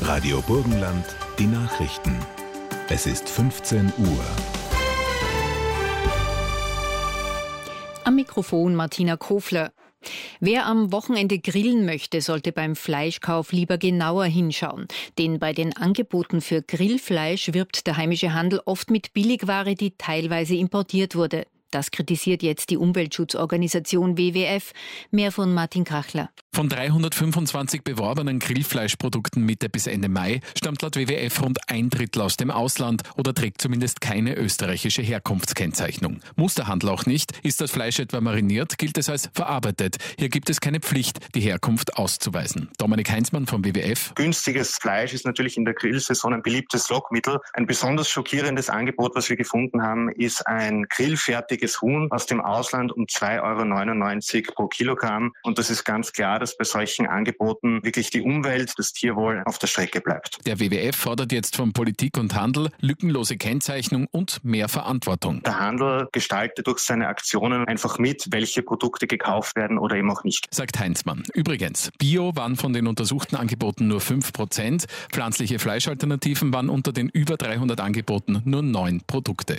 Radio Burgenland, die Nachrichten. Es ist 15 Uhr. Am Mikrofon Martina Kofler. Wer am Wochenende grillen möchte, sollte beim Fleischkauf lieber genauer hinschauen. Denn bei den Angeboten für Grillfleisch wirbt der heimische Handel oft mit Billigware, die teilweise importiert wurde. Das kritisiert jetzt die Umweltschutzorganisation WWF. Mehr von Martin Krachler. Von 325 beworbenen Grillfleischprodukten Mitte bis Ende Mai stammt laut WWF rund 1/3 aus dem Ausland oder trägt zumindest keine österreichische Herkunftskennzeichnung. Muss der Handel auch nicht. Ist das Fleisch etwa mariniert, gilt es als verarbeitet. Hier gibt es keine Pflicht, die Herkunft auszuweisen. Dominik Heinzmann vom WWF. Günstiges Fleisch ist natürlich in der Grillsaison ein beliebtes Lockmittel. Ein besonders schockierendes Angebot, was wir gefunden haben, ist ein grillfertiges Huhn aus dem Ausland um 2,99 € pro Kilogramm. Und das ist ganz klar, dass bei solchen Angeboten wirklich die Umwelt, das Tierwohl auf der Strecke bleibt. Der WWF fordert jetzt von Politik und Handel lückenlose Kennzeichnung und mehr Verantwortung. Der Handel gestaltet durch seine Aktionen einfach mit, welche Produkte gekauft werden oder eben auch nicht. Sagt Heinzmann. Übrigens, Bio waren von den untersuchten Angeboten nur 5%, pflanzliche Fleischalternativen waren unter den über 300 Angeboten nur 9 Produkte.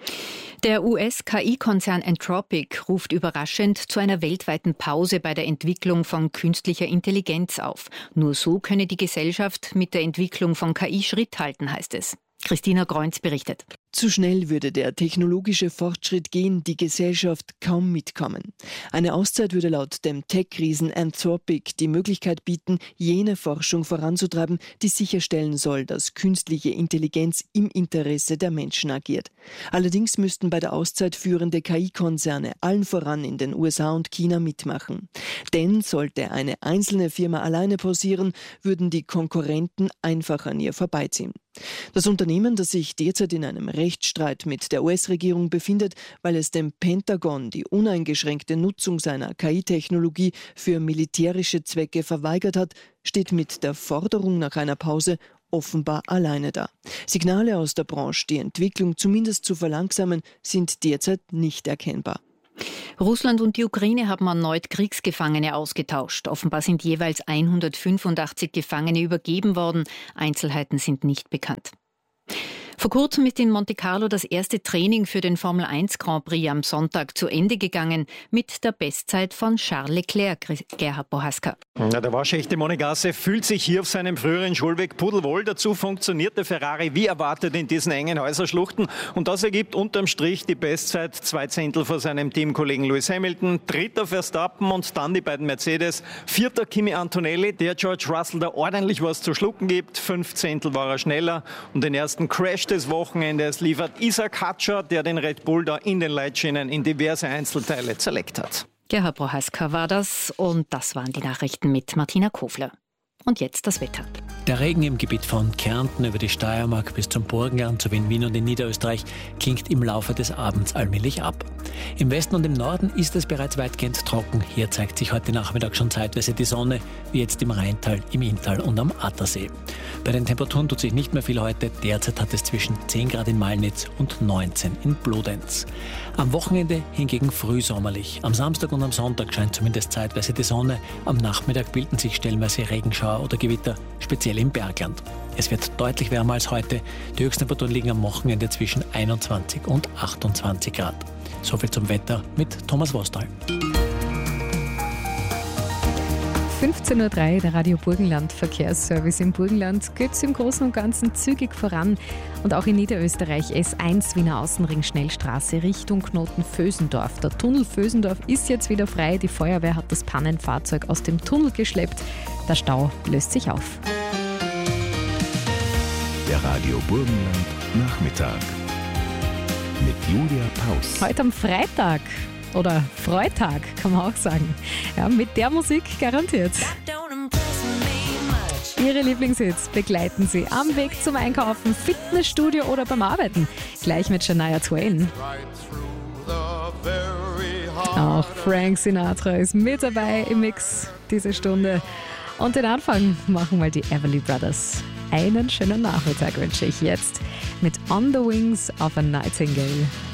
Der US-KI-Konzern Anthropic ruft überraschend zu einer weltweiten Pause bei der Entwicklung von künstlicher Intelligenz auf. Nur so könne die Gesellschaft mit der Entwicklung von KI Schritt halten, heißt es. Christina Greunz berichtet. Zu schnell würde der technologische Fortschritt gehen, die Gesellschaft kaum mitkommen. Eine Auszeit würde laut dem Tech-Riesen Anthropic die Möglichkeit bieten, jene Forschung voranzutreiben, die sicherstellen soll, dass künstliche Intelligenz im Interesse der Menschen agiert. Allerdings müssten bei der Auszeit führende KI-Konzerne allen voran in den USA und China mitmachen. Denn sollte eine einzelne Firma alleine pausieren, würden die Konkurrenten einfach an ihr vorbeiziehen. Das Unternehmen, das sich derzeit in einem Rechtsstreit mit der US-Regierung befindet, weil es dem Pentagon die uneingeschränkte Nutzung seiner KI-Technologie für militärische Zwecke verweigert hat, steht mit der Forderung nach einer Pause offenbar alleine da. Signale aus der Branche, die Entwicklung zumindest zu verlangsamen, sind derzeit nicht erkennbar. Russland und die Ukraine haben erneut Kriegsgefangene ausgetauscht. Offenbar sind jeweils 185 Gefangene übergeben worden. Einzelheiten sind nicht bekannt. Vor kurzem ist in Monte Carlo das erste Training für den Formel 1 Grand Prix am Sonntag zu Ende gegangen mit der Bestzeit von Charles Leclerc, Gerhard Bohaska. Ja, der waschechte Monegasse fühlt sich hier auf seinem früheren Schulweg pudelwohl. Dazu funktioniert der Ferrari wie erwartet in diesen engen Häuserschluchten. Und das ergibt unterm Strich die Bestzeit 2 Zehntel vor seinem Teamkollegen Lewis Hamilton. 3. Verstappen und dann die beiden Mercedes. 4. Kimi Antonelli, der George Russell da ordentlich was zu schlucken gibt. 5 Zehntel war er schneller. Und den ersten Crash des Wochenendes liefert Isaac Hatscher, der den Red Bull da in den Leitschienen in diverse Einzelteile zerlegt hat. Gerhard Prohaska war das und das waren die Nachrichten mit Martina Kofler. Und jetzt das Wetter. Der Regen im Gebiet von Kärnten über die Steiermark bis zum Burgenland sowie in Wien und in Niederösterreich klingt im Laufe des Abends allmählich ab. Im Westen und im Norden ist es bereits weitgehend trocken. Hier zeigt sich heute Nachmittag schon zeitweise die Sonne, wie jetzt im Rheintal, im Inntal und am Attersee. Bei den Temperaturen tut sich nicht mehr viel heute. Derzeit hat es zwischen 10 Grad in Malnitz und 19 in Bludenz. Am Wochenende hingegen frühsommerlich. Am Samstag und am Sonntag scheint zumindest zeitweise die Sonne. Am Nachmittag bilden sich stellenweise Regenschauer oder Gewitter, speziell im Bergland. Es wird deutlich wärmer als heute. Die Höchsttemperaturen liegen am Wochenende zwischen 21 und 28 Grad. Soviel zum Wetter mit Thomas Wostal. 15:03 Uhr, der Radio Burgenland Verkehrsservice. Im Burgenland geht es im Großen und Ganzen zügig voran. Und auch in Niederösterreich S1 Wiener Außenring Schnellstraße Richtung Knoten Vösendorf. Der Tunnel Vösendorf ist jetzt wieder frei. Die Feuerwehr hat das Pannenfahrzeug aus dem Tunnel geschleppt. Der Stau löst sich auf. Der Radio Burgenland Nachmittag mit Julia Paus. Heute am Freitag. Oder Freitag, kann man auch sagen. Ja, mit der Musik garantiert. Ihre Lieblingshits begleiten Sie am Weg zum Einkaufen, Fitnessstudio oder beim Arbeiten. Gleich mit Shania Twain. Auch Frank Sinatra ist mit dabei im Mix diese Stunde. Und den Anfang machen mal die Everly Brothers. Einen schönen Nachmittag wünsche ich jetzt mit On the Wings of a Nightingale.